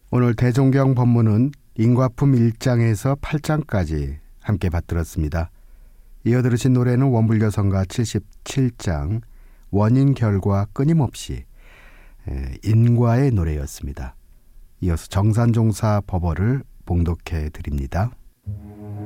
오늘 대종경 법문은 인과품 1장에서 8장까지 함께 받들었습니다. 이어 들으신 노래는 원불교성가 77장 원인 결과 끊임없이 인과의 노래였습니다. 이어서 정산종사 법어를 봉독해 드립니다.